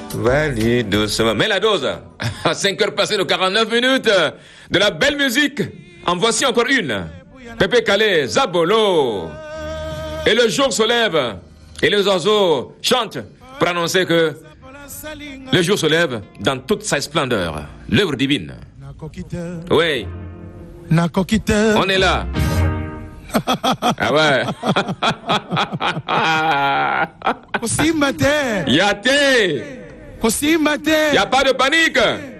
Valide doucement. Mais la dose, à 5 heures passées de 49 minutes, de la belle musique. En voici encore une. Pépé Calais, Zabolo. Et le jour se lève, et les oiseaux chantent pour annoncer que le jour se lève dans toute sa splendeur. L'œuvre divine. Oui. On est là. Ah ouais. Y'a pas de panique.